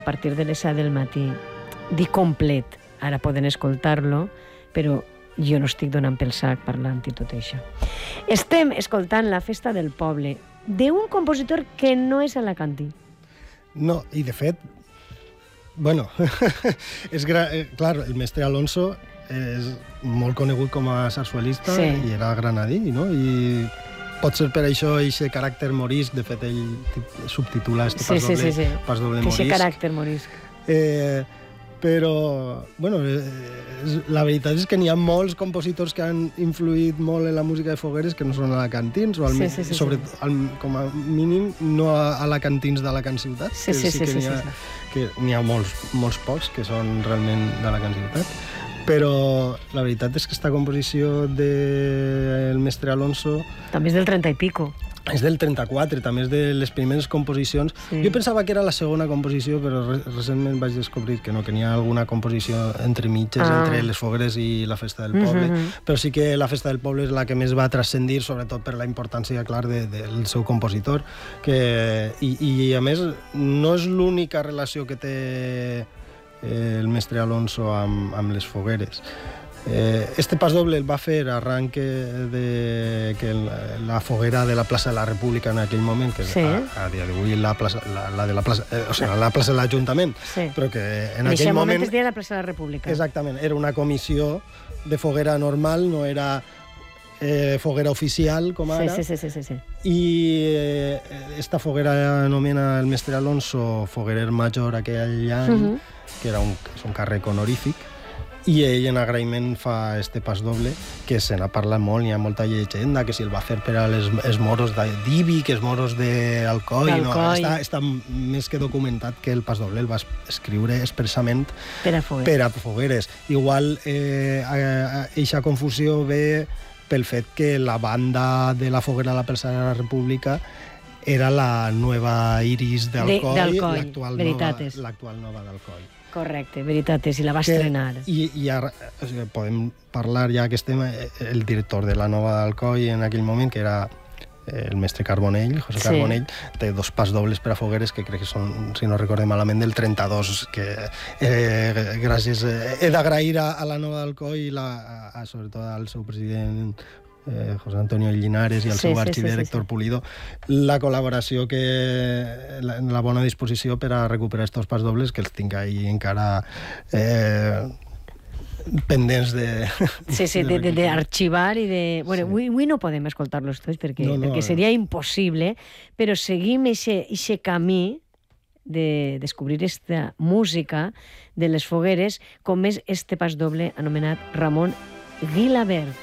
a partir de les 7 del matí. Dic complet, ara poden escoltar-lo, però jo no estic donant pel sac parlant i tot això. Estem escoltant La festa del poble, d'un compositor que no és alacantí. No, i de fet, bueno, clar, el mestre Alonso és molt conegut com a sarsuelista i era granadí, no? I pot ser per això aquest caràcter morisc, de fet ell subtitula pas doble morisc. Aquest caràcter morisc. Però, bueno, la veritat és que n'hi ha molts compositors que han influït molt en la música de fogueres que no són alacantins, o sobretot, com a mínim, no alacantins d'Alacant Ciutat. Que n'hi ha molts pocs que són realment d'Alacant Ciutat. Però la veritat és que aquesta composició del mestre Alonso... També és del 30 i pico. És del 34, també és de les primeres composicions. Jo pensava que era la segona composició, però recentment vaig descobrir que no, que n'hi ha alguna composició entre mitges, entre les fogueres i la festa del poble. Però sí que la festa del poble és la que més va transcendir, sobretot per la importància, clar, del seu compositor. I a més, no és l'única relació que té el mestre Alonso amb les fogueres. Este pas doble el va fer arran que la foguera de la plaça de la República en aquell moment, que a dia d'avui la plaça de l'Ajuntament, però que en aquell moment es deia la plaça de la República. Exactament, era una comissió de foguera normal, no era foguera oficial com ara. I esta foguera anomena el mestre Alonso foguerer major aquell any, que és un càrrec honorífic, i ell en agraïment fa este pas doble, que se n'ha parlat molt, hi ha molta llegenda, que si el va fer per als moros d'Ibi, que els moros d'Alcoi, està més que documentat que el pas doble el va escriure expressament per a fogueres. Igual, eixa confusió ve pel fet que la banda de la foguera a la plaça de la República era la nova Iris d'Alcoi, l'actual nova d'Alcoi. Correcte, veritat és, i la va estrenar. I ara podem parlar, ja que estem, el director de la nova d'Alcoi en aquell moment, que era el mestre Carbonell, José Carbonell, té dos pas dobles per a fogueres que crec que són, si no recorde malament, del 32, que gràcies, he d'agrair a la nova d'Alcoi i sobretot al seu president José Antonio Llinares i al seu arxidirector Pulido, la col·laboració, la bona disposició per a recuperar estos pas dobles, que els tinc ahí encara pendents d'arxivar i de... Bueno, avui no podem escoltar-los tots perquè seria impossible, però seguim aquest camí de descobrir esta música de les fogueres, com és este pas doble anomenat Ramon Guilabert.